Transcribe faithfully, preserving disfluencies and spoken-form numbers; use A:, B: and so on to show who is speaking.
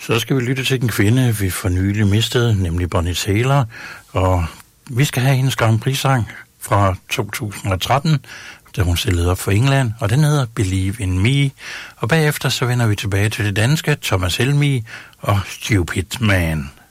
A: Så skal vi lytte til en kvinde, vi for nylig mistede, nemlig Bonnie Tyler. Og vi skal have hendes Grand Prix-sang fra to tusind og tretten, da hun stillede op for England, og den hedder Believe in Me. Og bagefter så vender vi tilbage til det danske, Thomas Helmig og Stupid Man.